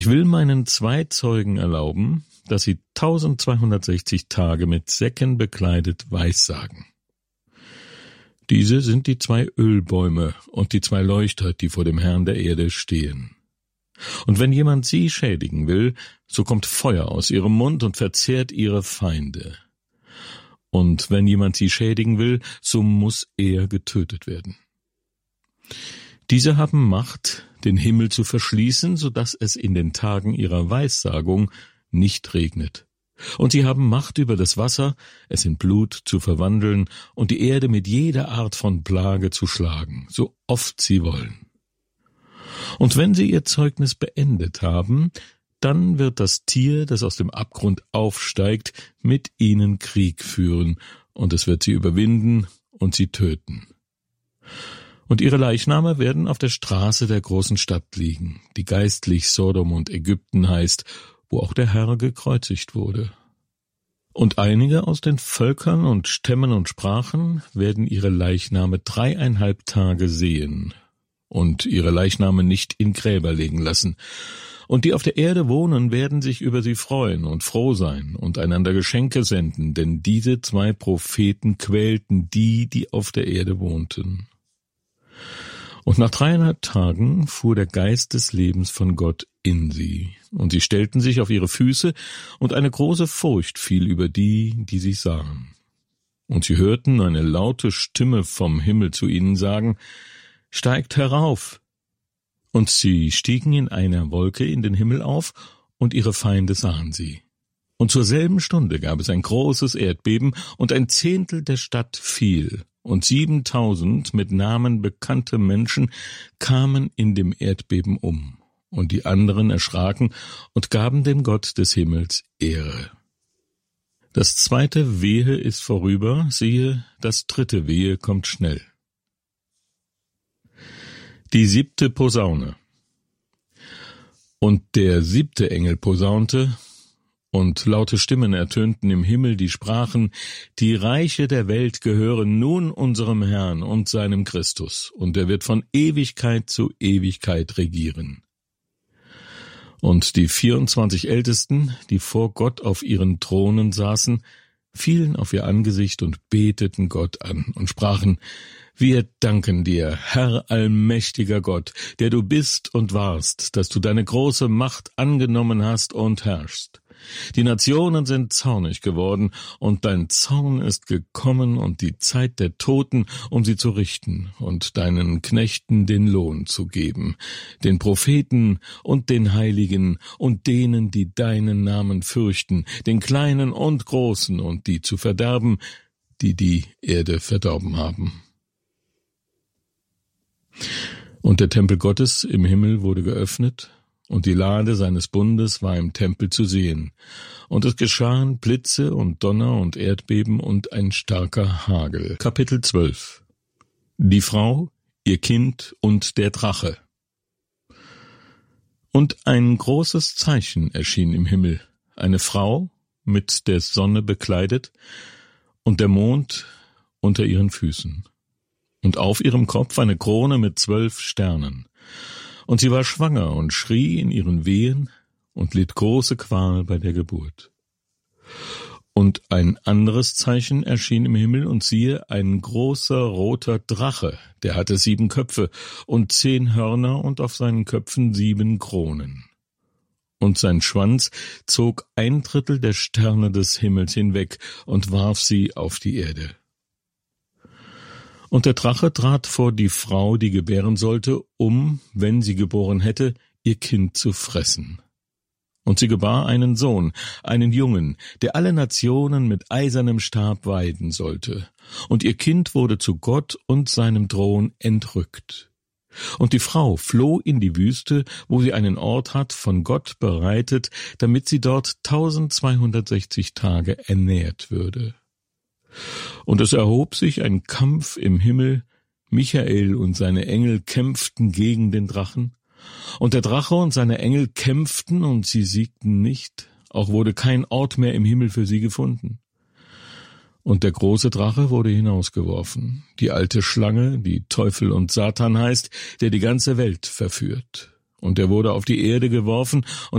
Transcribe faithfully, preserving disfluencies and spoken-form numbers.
Ich will meinen zwei Zeugen erlauben, dass sie tausendzweihundertsechzig Tage mit Säcken bekleidet weissagen. Diese sind die zwei Ölbäume und die zwei Leuchter, die vor dem Herrn der Erde stehen. Und wenn jemand sie schädigen will, so kommt Feuer aus ihrem Mund und verzehrt ihre Feinde. Und wenn jemand sie schädigen will, so muss er getötet werden. Diese haben Macht, den Himmel zu verschließen, so dass es in den Tagen ihrer Weissagung nicht regnet. Und sie haben Macht über das Wasser, es in Blut zu verwandeln und die Erde mit jeder Art von Plage zu schlagen, so oft sie wollen. Und wenn sie ihr Zeugnis beendet haben, dann wird das Tier, das aus dem Abgrund aufsteigt, mit ihnen Krieg führen, und es wird sie überwinden und sie töten. Und ihre Leichname werden auf der Straße der großen Stadt liegen, die geistlich Sodom und Ägypten heißt, wo auch der Herr gekreuzigt wurde. Und einige aus den Völkern und Stämmen und Sprachen werden ihre Leichname dreieinhalb Tage sehen und ihre Leichname nicht in Gräber legen lassen. Und die auf der Erde wohnen, werden sich über sie freuen und froh sein und einander Geschenke senden, denn diese zwei Propheten quälten die, die auf der Erde wohnten. Und nach dreieinhalb Tagen fuhr der Geist des Lebens von Gott in sie, und sie stellten sich auf ihre Füße, und eine große Furcht fiel über die, die sie sahen. Und sie hörten eine laute Stimme vom Himmel zu ihnen sagen, »Steigt herauf!« Und sie stiegen in einer Wolke in den Himmel auf, und ihre Feinde sahen sie. Und zur selben Stunde gab es ein großes Erdbeben, und ein Zehntel der Stadt fiel, und siebentausend mit Namen bekannte Menschen kamen in dem Erdbeben um, und die anderen erschraken und gaben dem Gott des Himmels Ehre. Das zweite Wehe ist vorüber, siehe, das dritte Wehe kommt schnell. Die siebte Posaune. Und der siebte Engel posaunte, und laute Stimmen ertönten im Himmel, die sprachen, die Reiche der Welt gehören nun unserem Herrn und seinem Christus, und er wird von Ewigkeit zu Ewigkeit regieren. Und die vierundzwanzig Ältesten, die vor Gott auf ihren Thronen saßen, fielen auf ihr Angesicht und beteten Gott an und sprachen, wir danken dir, Herr allmächtiger Gott, der du bist und warst, dass du deine große Macht angenommen hast und herrschst. Die Nationen sind zornig geworden, und dein Zorn ist gekommen und die Zeit der Toten, um sie zu richten und deinen Knechten den Lohn zu geben, den Propheten und den Heiligen und denen, die deinen Namen fürchten, den Kleinen und Großen und die zu verderben, die die Erde verdorben haben. Und der Tempel Gottes im Himmel wurde geöffnet, und die Lade seines Bundes war im Tempel zu sehen. Und es geschahen Blitze und Donner und Erdbeben und ein starker Hagel. Kapitel zwölf. Die Frau, ihr Kind und der Drache. Und ein großes Zeichen erschien im Himmel, eine Frau, mit der Sonne bekleidet, und der Mond unter ihren Füßen. Und auf ihrem Kopf eine Krone mit zwölf Sternen. Und sie war schwanger und schrie in ihren Wehen und litt große Qual bei der Geburt. Und ein anderes Zeichen erschien im Himmel, und siehe, ein großer roter Drache, der hatte sieben Köpfe und zehn Hörner und auf seinen Köpfen sieben Kronen. Und sein Schwanz zog ein Drittel der Sterne des Himmels hinweg und warf sie auf die Erde. Und der Drache trat vor die Frau, die gebären sollte, um, wenn sie geboren hätte, ihr Kind zu fressen. Und sie gebar einen Sohn, einen Jungen, der alle Nationen mit eisernem Stab weiden sollte. Und ihr Kind wurde zu Gott und seinem Thron entrückt. Und die Frau floh in die Wüste, wo sie einen Ort hat, von Gott bereitet, damit sie dort tausendzweihundertsechzig Tage ernährt würde. Und es erhob sich ein Kampf im Himmel, Michael und seine Engel kämpften gegen den Drachen, und der Drache und seine Engel kämpften, und sie siegten nicht, auch wurde kein Ort mehr im Himmel für sie gefunden. Und der große Drache wurde hinausgeworfen, die alte Schlange, die Teufel und Satan heißt, der die ganze Welt verführt. Und er wurde auf die Erde geworfen, und